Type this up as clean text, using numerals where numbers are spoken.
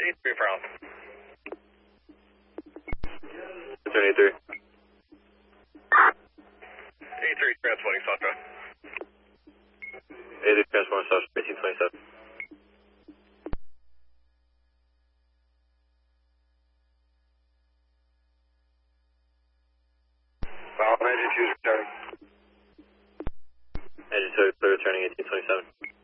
83 Brown. Return 83. 83 transporting Sandra. 83 transporting Sasha, 1827. Engine 2 is returning. Engine 2 clear returning 1827.